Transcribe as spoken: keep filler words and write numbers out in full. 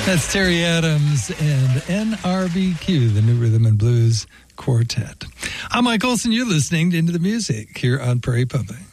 That's Terry Adams and N R B Q, the New Rhythm and Blues Quartet. I'm Mike Olson. You're listening to Into the Music here on Prairie Public.